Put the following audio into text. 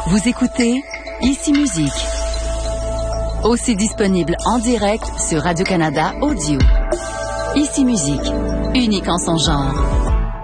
Vous écoutez Ici Musique. Aussi disponible en direct sur Radio-Canada Audio. Ici Musique, unique en son genre.